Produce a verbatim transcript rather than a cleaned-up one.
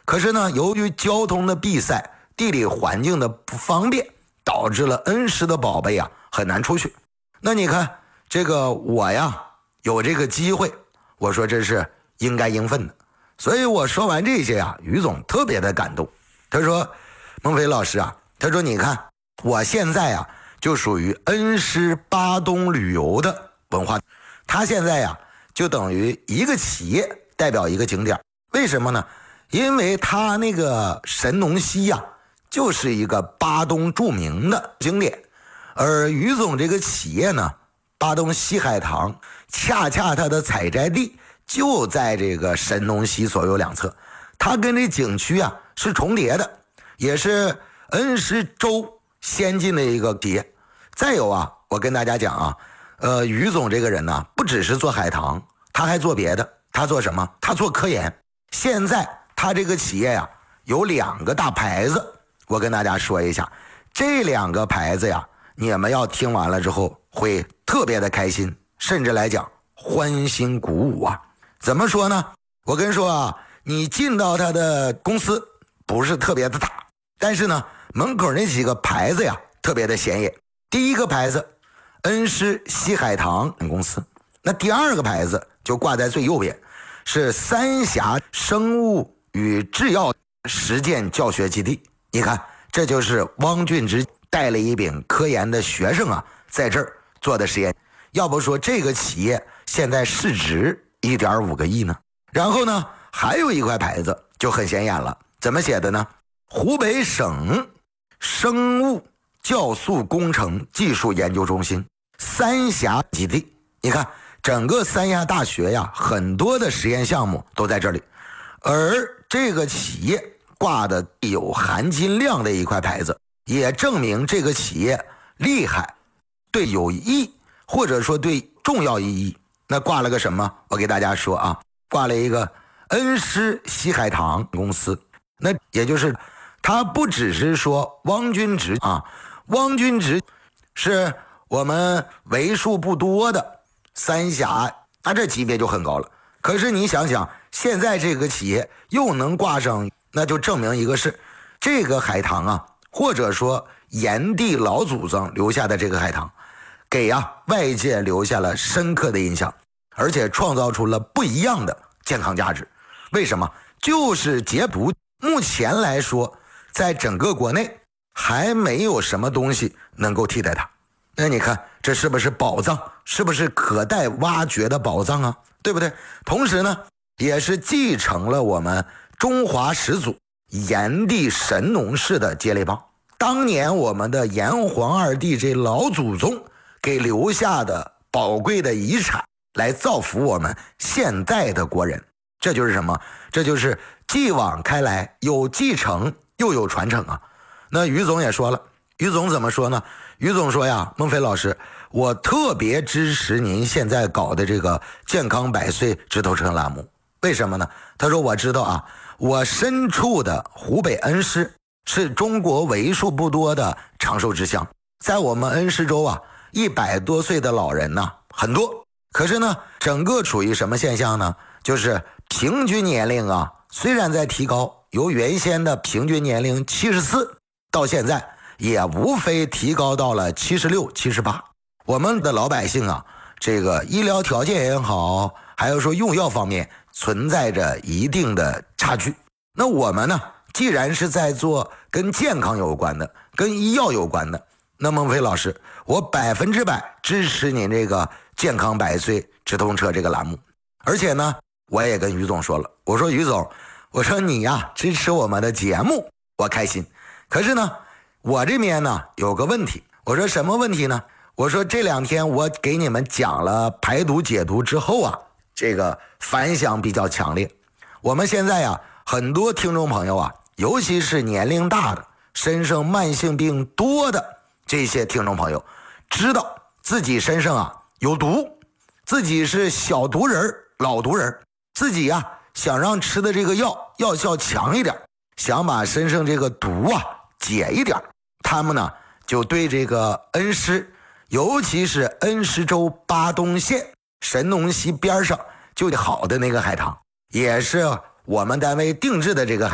可是呢，由于交通的闭塞，地理环境的不方便，导致了恩师的宝贝啊很难出去。那你看这个我呀有这个机会，我说这是应该应分的。所以我说完这些啊，于总特别的感动。他说孟非老师啊，他说你看我现在啊就属于恩师巴东旅游的文化，他现在呀就等于一个企业代表一个景点。为什么呢？因为他那个神农溪呀就是一个巴东著名的景点，而于总这个企业呢，巴东西海棠，恰恰它的采摘地就在这个神农溪左右两侧，它跟这景区啊是重叠的，也是恩施州先进的一个企业。再有啊，我跟大家讲啊，呃，于总这个人呢，不只是做海棠，他还做别的。他做什么？他做科研。现在他这个企业呀、啊，有两个大牌子，我跟大家说一下，这两个牌子呀，你们要听完了之后会特别的开心，甚至来讲欢欣鼓舞啊。怎么说呢？我跟你说啊，你进到他的公司不是特别的大，但是呢，门口那几个牌子呀特别的显眼。第一个牌子恩施西海棠公司，那第二个牌子就挂在最右边，是三峡生物与制药实践教学基地。你看，这就是汪俊直带了一柄科研的学生啊，在这儿做的实验。要不说这个企业现在市值 一点五个亿呢。然后呢，还有一块牌子就很显眼了，怎么写的呢？湖北省生物酵素工程技术研究中心三峡基地。你看整个三峡大学呀，很多的实验项目都在这里，而这个企业挂的有含金量的一块牌子，也证明这个企业厉害，对有意义，或者说对重要意义。那挂了个什么？我给大家说啊，挂了一个恩施西海棠公司。那也就是他不只是说汪君直啊，汪君直是我们为数不多的三峡，那这级别就很高了。可是你想想，现在这个企业又能挂上，那就证明一个事，这个海棠啊，或者说炎帝老祖宗留下的这个海棠，给啊外界留下了深刻的印象，而且创造出了不一样的健康价值。为什么？就是解毒。目前来说，在整个国内还没有什么东西能够替代它。那你看这是不是宝藏？是不是可待挖掘的宝藏啊？对不对？同时呢，也是继承了我们中华始祖炎帝神农氏的接力棒。当年我们的炎黄二帝这老祖宗给留下的宝贵的遗产，来造福我们现在的国人。这就是什么？这就是继往开来，有继承又有传承啊。那于总也说了，于总怎么说呢？于总说呀，孟非老师，我特别支持您现在搞的这个健康百岁直通车栏目。为什么呢？他说我知道啊，我身处的湖北恩施是中国为数不多的长寿之乡，在我们恩施州啊，一百多岁的老人呢很多。可是呢，整个处于什么现象呢？就是平均年龄啊，虽然在提高，由原先的平均年龄七十四到现在也无非提高到了七十六、七十八。我们的老百姓啊，这个医疗条件也好，还有说用药方面存在着一定的差距。那我们呢，既然是在做跟健康有关的、跟医药有关的，那孟非老师，我百分之百支持您这个健康百岁直通车这个栏目。而且呢，我也跟于总说了，我说于总，我说你呀支持我们的节目，我开心。可是呢，我这边呢有个问题。我说什么问题呢？我说这两天我给你们讲了排毒解毒之后啊，这个反响比较强烈。我们现在呀，很多听众朋友啊，尤其是年龄大的、身上慢性病多的这些听众朋友，知道自己身上啊有毒，自己是小毒人、老毒人，自己呀、啊、想让吃的这个药药效强一点，想把身上这个毒啊解一点，他们呢就对这个恩施，尤其是恩施州巴东县神农溪边上就好的那个海棠，也是我们单位定制的这个海